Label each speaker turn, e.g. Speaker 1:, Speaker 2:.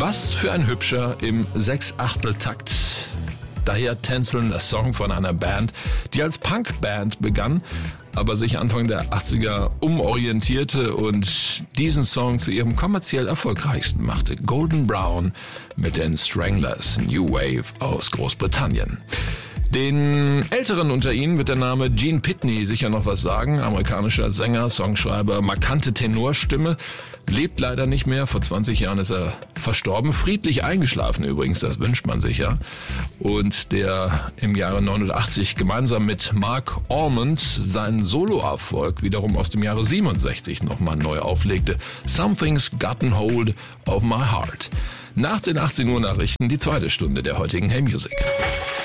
Speaker 1: Was für ein Hübscher im 6/8-Takt. Daher tänzelnder Song von einer Band, die als Punkband begann, aber sich Anfang der 80er umorientierte und diesen Song zu ihrem kommerziell erfolgreichsten machte. Golden Brown mit den Stranglers, New Wave aus Großbritannien. Den Älteren unter ihnen wird der Name Gene Pitney sicher noch was sagen. Amerikanischer Sänger, Songschreiber, markante Tenorstimme, lebt leider nicht mehr. Vor 20 Jahren ist er verstorben, friedlich eingeschlafen übrigens, das wünscht man sich ja. Und der im Jahre 89 gemeinsam mit Mark Almond seinen Soloerfolg wiederum aus dem Jahre 67 nochmal neu auflegte. Something's Gotten Hold of My Heart. Nach den 18 Uhr Nachrichten die zweite Stunde der heutigen Hey Music.